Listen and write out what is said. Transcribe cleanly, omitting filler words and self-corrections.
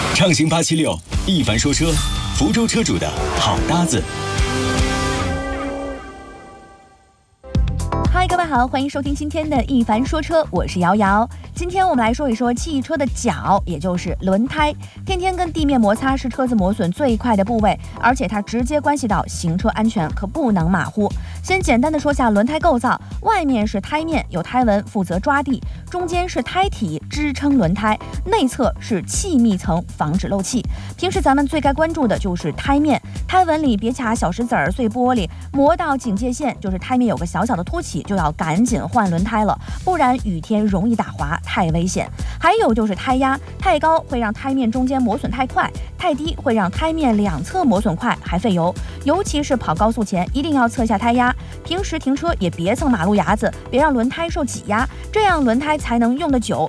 畅行876，一凡说车，福州车主的好搭子。 嗨，各位好，欢迎收听今天的一凡说车，我是瑶瑶。今天我们来说一说汽车的脚，也就是轮胎。天天跟地面摩擦是车子磨损最快的部位，而且它直接关系到行车安全，可不能马虎。先简单的说下轮胎构造，外面是胎面，有胎纹负责抓地，中间是胎体支撑轮胎，内侧是气密层防止漏气。平时咱们最该关注的就是胎面，胎纹里别卡小石子儿、碎玻璃，磨到警戒线，就是胎面有个小小的凸起，就要赶紧换轮胎了，不然雨天容易打滑，太危险。还有就是胎压，太高会让胎面中间磨损太快，太低会让胎面两侧磨损快，还费油。尤其是跑高速前，一定要测下胎压。平时停车也别蹭马路牙子，别让轮胎受挤压，这样轮胎才能用得久，